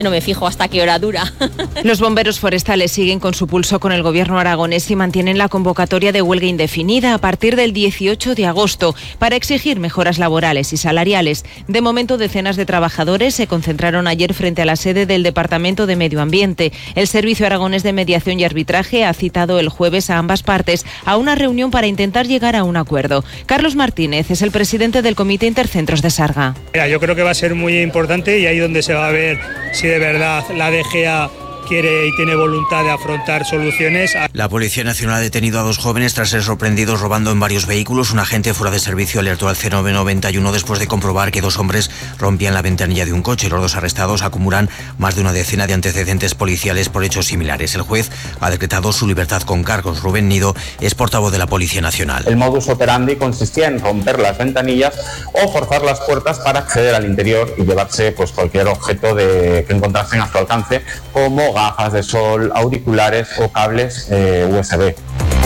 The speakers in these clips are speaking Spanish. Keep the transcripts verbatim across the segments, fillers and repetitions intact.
No me fijo hasta qué hora dura. Los bomberos forestales siguen con su pulso con el gobierno aragonés y mantienen la convocatoria de huelga indefinida a partir del dieciocho de agosto para exigir mejoras laborales y salariales. De momento, decenas de trabajadores se concentraron ayer frente a la sede del Departamento de Medio Ambiente. El Servicio Aragonés de Mediación y Arbitraje ha citado el jueves a ambas partes a una reunión para intentar llegar a un acuerdo. Carlos Martínez es el presidente del Comité Intercentros de Sarga. Mira, yo creo que va a ser muy importante y ahí donde se va a ver si de verdad la D G A quiere y tiene voluntad de afrontar soluciones. La Policía Nacional ha detenido a dos jóvenes tras ser sorprendidos robando en varios vehículos. Un agente fuera de servicio alertó al cero nueve noventa y uno después de comprobar que dos hombres rompían la ventanilla de un coche. Los dos arrestados acumulan más de una decena de antecedentes policiales por hechos similares. El juez ha decretado su libertad con cargos. Rubén Nido es portavoz de la Policía Nacional. El modus operandi consistía en romper las ventanillas o forzar las puertas para acceder al interior y llevarse pues cualquier objeto de, que encontrasen a su alcance, como gafas de sol, auriculares o cables eh, U S B.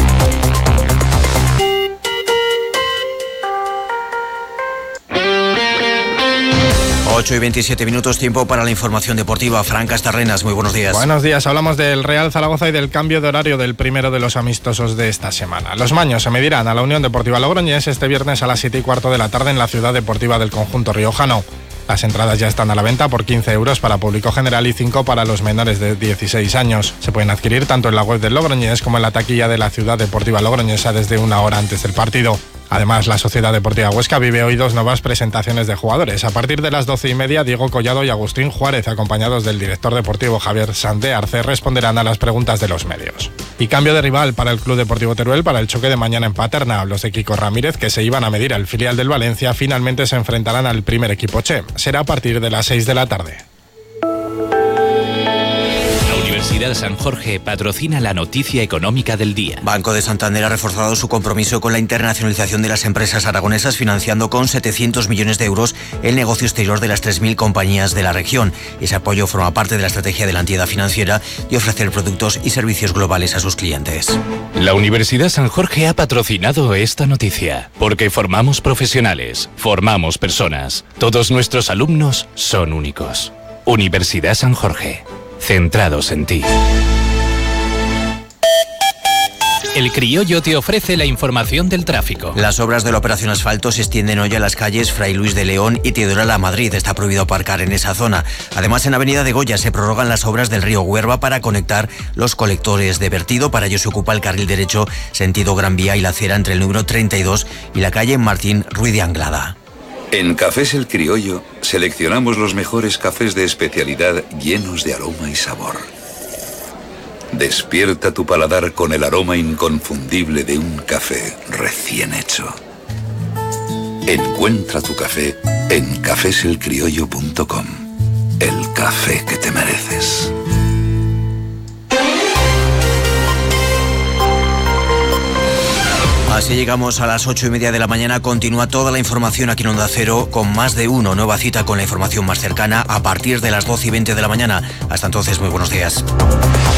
ocho y veintisiete minutos, tiempo para la información deportiva. Fran Castarrenas, muy buenos días. Buenos días, hablamos del Real Zaragoza y del cambio de horario del primero de los amistosos de esta semana. Los maños se medirán a la Unión Deportiva Logroñés este viernes a las siete y cuarto de la tarde en la ciudad deportiva del conjunto riojano. Las entradas ya están a la venta por quince euros para público general y cinco para los menores de dieciséis años. Se pueden adquirir tanto en la web del Logroñés como en la taquilla de la ciudad deportiva logroñesa desde una hora antes del partido. Además, la Sociedad Deportiva Huesca vive hoy dos nuevas presentaciones de jugadores. A partir de las doce y media, Diego Collado y Agustín Juárez, acompañados del director deportivo Javier Sandé Arce, responderán a las preguntas de los medios. Y cambio de rival para el Club Deportivo Teruel para el choque de mañana en Paterna. Los de Kiko Ramírez, que se iban a medir al filial del Valencia, finalmente se enfrentarán al primer equipo Che. Será a partir de las seis de la tarde. Universidad San Jorge patrocina la noticia económica del día. Banco de Santander ha reforzado su compromiso con la internacionalización de las empresas aragonesas, financiando con setecientos millones de euros el negocio exterior de las tres mil compañías de la región. Ese apoyo forma parte de la estrategia de la entidad financiera de ofrecer productos y servicios globales a sus clientes. La Universidad San Jorge ha patrocinado esta noticia, porque formamos profesionales, formamos personas. Todos nuestros alumnos son únicos. Universidad San Jorge. Centrados en ti. El Criollo te ofrece la información del tráfico. Las obras de la operación asfalto se extienden hoy a las calles Fray Luis de León y Teodoro La Madrid. Está prohibido aparcar en esa zona. Además, en Avenida de Goya se prorrogan las obras del río Huerva para conectar los colectores de vertido. Para ello se ocupa el carril derecho sentido Gran Vía y la acera entre el número treinta y dos y la calle Martín Ruiz de Anglada. En Cafés El Criollo seleccionamos los mejores cafés de especialidad llenos de aroma y sabor. Despierta tu paladar con el aroma inconfundible de un café recién hecho. Encuentra tu café en cafés el criollo punto com. El café que te mereces. Así llegamos a las ocho y media de la mañana. Continúa toda la información aquí en Onda Cero con Más de Uno. Nueva cita con la información más cercana a partir de las doce y veinte de la mañana. Hasta entonces, muy buenos días.